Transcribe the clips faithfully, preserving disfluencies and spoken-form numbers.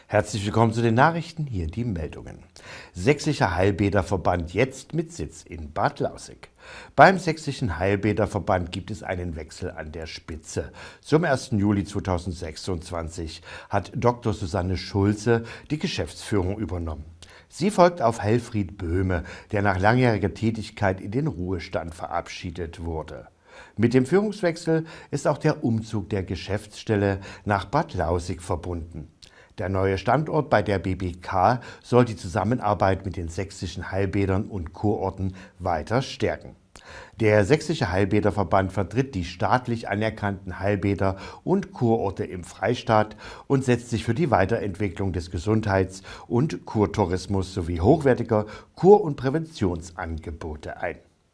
Herzlich willkommen zu den Nachrichten, hier die Meldungen. Sächsischer Heilbäderverband jetzt mit Sitz in Bad Lausick. Beim Sächsischen Heilbäderverband gibt es einen Wechsel an der Spitze. Zum ersten Juli zweitausendsechsundzwanzig hat Doktor Susanne Schulze die Geschäftsführung übernommen. Sie folgt auf Helfried Böhme, der nach langjähriger Tätigkeit in den Ruhestand verabschiedet wurde. Mit dem Führungswechsel ist auch der Umzug der Geschäftsstelle nach Bad Lausick verbunden. Der neue Standort bei der B B K soll die Zusammenarbeit mit den sächsischen Heilbädern und Kurorten weiter stärken. Der Sächsische Heilbäderverband vertritt die staatlich anerkannten Heilbäder und Kurorte im Freistaat und setzt sich für die Weiterentwicklung des Gesundheits- und Kurtourismus sowie hochwertiger Kur- und Präventionsangebote ein.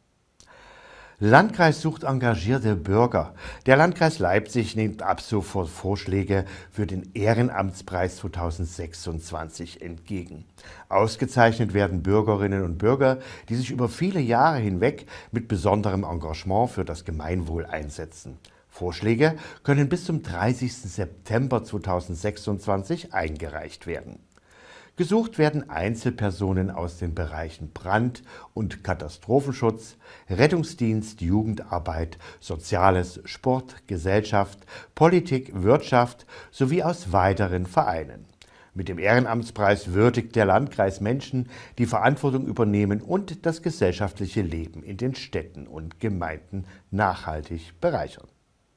Landkreis sucht engagierte Bürger. Der Landkreis Leipzig nimmt ab sofort Vorschläge für den Ehrenamtspreis zweitausendsechsundzwanzig entgegen. Ausgezeichnet werden Bürgerinnen und Bürger, die sich über viele Jahre hinweg mit besonderem Engagement für das Gemeinwohl einsetzen. Vorschläge können bis zum dreißigsten September zweitausendsechsundzwanzig eingereicht werden. Gesucht werden Einzelpersonen aus den Bereichen Brand- und Katastrophenschutz, Rettungsdienst, Jugendarbeit, Soziales, Sport, Gesellschaft, Politik, Wirtschaft sowie aus weiteren Vereinen. Mit dem Ehrenamtspreis würdigt der Landkreis Menschen, die Verantwortung übernehmen und das gesellschaftliche Leben in den Städten und Gemeinden nachhaltig bereichern.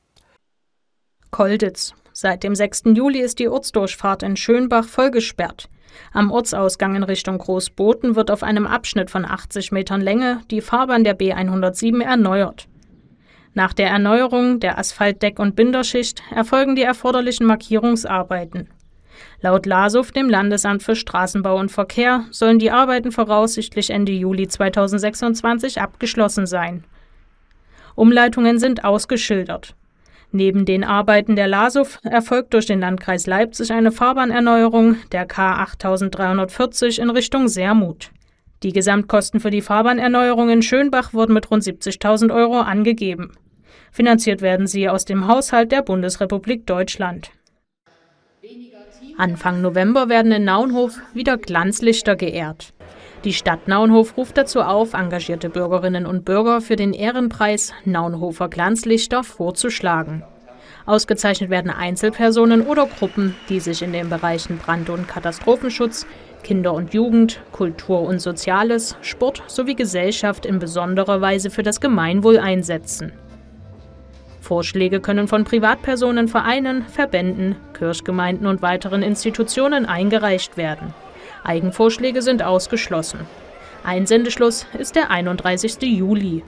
Kolditz. Seit dem sechsten Juli ist die Ortsdurchfahrt in Schönbach voll gesperrt. Am Ortsausgang in Richtung Großboten wird auf einem Abschnitt von achtzig Metern Länge die Fahrbahn der B hundertsieben erneuert. Nach der Erneuerung der Asphaltdeck- und Binderschicht erfolgen die erforderlichen Markierungsarbeiten. Laut LASUF, dem Landesamt für Straßenbau und Verkehr, sollen die Arbeiten voraussichtlich Ende Juli zweitausendsechsundzwanzig abgeschlossen sein. Umleitungen sind ausgeschildert. Neben den Arbeiten der LASUF erfolgt durch den Landkreis Leipzig eine Fahrbahnerneuerung der K achttausenddreihundertvierzig in Richtung Sermut. Die Gesamtkosten für die Fahrbahnerneuerung in Schönbach wurden mit rund siebzigtausend Euro angegeben. Finanziert werden sie aus dem Haushalt der Bundesrepublik Deutschland. Anfang November werden in Naunhof wieder Glanzlichter geehrt. Die Stadt Naunhof ruft dazu auf, engagierte Bürgerinnen und Bürger für den Ehrenpreis Naunhofer Glanzlichter vorzuschlagen. Ausgezeichnet werden Einzelpersonen oder Gruppen, die sich in den Bereichen Brand- und Katastrophenschutz, Kinder- und Jugend, Kultur und Soziales, Sport sowie Gesellschaft in besonderer Weise für das Gemeinwohl einsetzen. Vorschläge können von Privatpersonen, Vereinen, Verbänden, Kirchgemeinden und weiteren Institutionen eingereicht werden. Eigenvorschläge sind ausgeschlossen. Einsendeschluss ist der einunddreißigste Juli.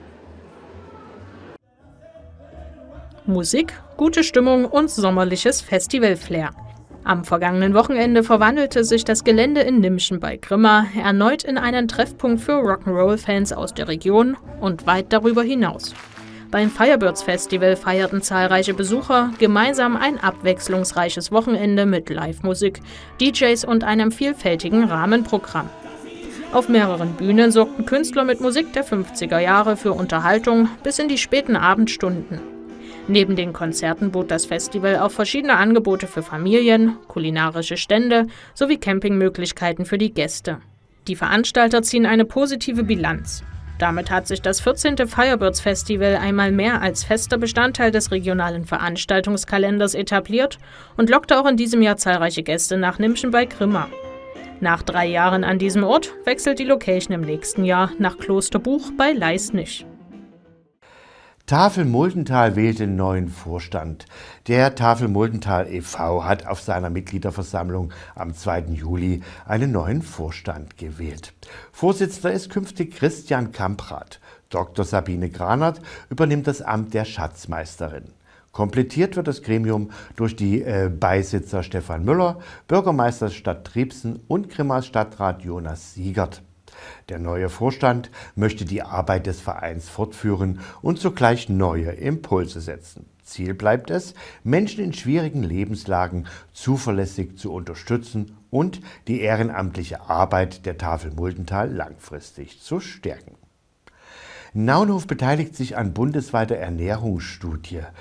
Musik, gute Stimmung und sommerliches Festivalflair. Am vergangenen Wochenende verwandelte sich das Gelände in Nimschen bei Grimma erneut in einen Treffpunkt für Rock'n'Roll-Fans aus der Region und weit darüber hinaus. Beim Firebirds Festival feierten zahlreiche Besucher gemeinsam ein abwechslungsreiches Wochenende mit Live-Musik, D Js und einem vielfältigen Rahmenprogramm. Auf mehreren Bühnen sorgten Künstler mit Musik der fünfziger Jahre für Unterhaltung bis in die späten Abendstunden. Neben den Konzerten bot das Festival auch verschiedene Angebote für Familien, kulinarische Stände sowie Campingmöglichkeiten für die Gäste. Die Veranstalter ziehen eine positive Bilanz. Damit hat sich das vierzehnte Firebirds Festival einmal mehr als fester Bestandteil des regionalen Veranstaltungskalenders etabliert und lockte auch in diesem Jahr zahlreiche Gäste nach Nimschen bei Grimma. Nach drei Jahren an diesem Ort wechselt die Location im nächsten Jahr nach Klosterbuch bei Leisnich. Tafel Muldental wählt den neuen Vorstand. Der Tafel Muldental e V hat auf seiner Mitgliederversammlung am zweiten Juli einen neuen Vorstand gewählt. Vorsitzender ist künftig Christian Kamprad. Doktor Sabine Granert übernimmt das Amt der Schatzmeisterin. Komplettiert wird das Gremium durch die äh, Beisitzer Stefan Müller, Bürgermeister der Stadt Triebsen und Grimmas Stadtrat Jonas Siegert. Der neue Vorstand möchte die Arbeit des Vereins fortführen und zugleich neue Impulse setzen. Ziel bleibt es, Menschen in schwierigen Lebenslagen zuverlässig zu unterstützen und die ehrenamtliche Arbeit der Tafel Muldental langfristig zu stärken. Naunhof beteiligt sich an bundesweiter Ernährungsstudie.